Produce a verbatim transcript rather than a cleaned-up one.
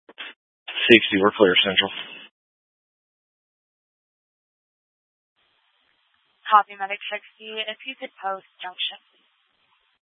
sixty, we're clear, Central. Copy, Medic sixty. If you could post junction